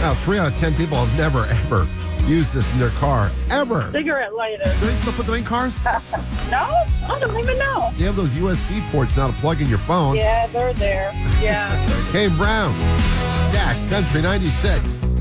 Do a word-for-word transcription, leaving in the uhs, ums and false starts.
Now, three out of ten people have never, ever used this in their car. Ever. Cigarette lighter. Do they still put them in cars? No? I don't even know. You have those U S B ports now to plug in your phone. Yeah, they're there. Yeah. Kane Brown. Jack, Country ninety-six.